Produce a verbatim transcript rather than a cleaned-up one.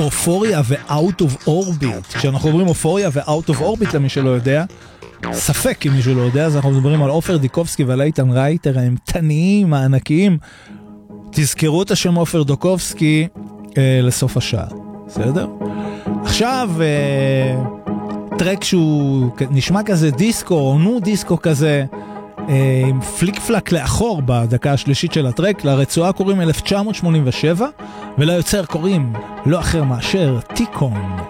אופוריה ו-Out of Orbit. כשאנחנו אומרים אופוריה ו-Out of Orbit למי שלא יודע, ספק אם מישהו לא יודע, אז אנחנו מדברים על עופר דיקובסקי ועל איתן רייטר, האימתניים, הענקיים. תזכרו את השם עופר דיקובסקי אה, לסוף השעה, בסדר? עכשיו, אה, טרק שהוא נשמע כזה דיסקו, או נו דיסקו כזה, אה, עם פליק פלק לאחור בדקה השלישית של הטרק, לרצועה קוראים אלף תשע מאות שמונים ושבע, וליוצר קוראים לא אחר מאשר טיקון.